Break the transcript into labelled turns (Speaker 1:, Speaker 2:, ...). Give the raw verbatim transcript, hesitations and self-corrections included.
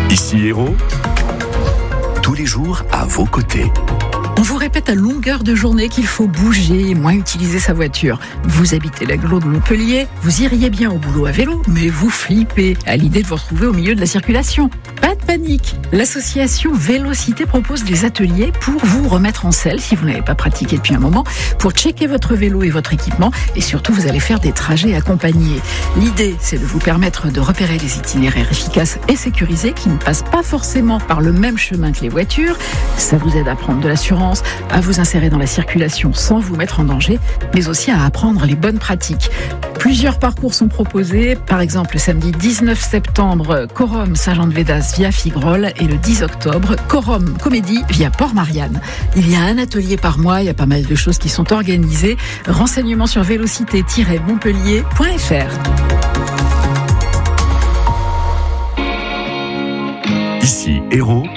Speaker 1: Ici Héros, tous les jours à vos côtés.
Speaker 2: On vous répète à longueur de journée qu'il faut bouger et moins utiliser sa voiture. Vous habitez l'agglo de Montpellier, vous iriez bien au boulot à vélo, mais vous flippez à l'idée de vous retrouver au milieu de la circulation. Pas de panique. L'association Vélocité propose des ateliers pour vous remettre en selle si vous n'avez pas pratiqué depuis un moment, pour checker votre vélo et votre équipement, et surtout vous allez faire des trajets accompagnés. L'idée, c'est de vous permettre de repérer des itinéraires efficaces et sécurisés qui ne passent pas forcément par le même chemin que les voitures. Ça vous aide à prendre de l'assurance, à vous insérer dans la circulation sans vous mettre en danger, mais aussi à apprendre les bonnes pratiques. Plusieurs parcours sont proposés, par exemple le samedi dix-neuf septembre, Corom Saint-Jean-de-Védas via Figrolles, et le dix octobre, Corom Comédie via Port-Marianne. Il y a un atelier par mois, il y a pas mal de choses qui sont organisées. Renseignements sur vélocité tiret montpellier point f r.
Speaker 1: Ici Héros,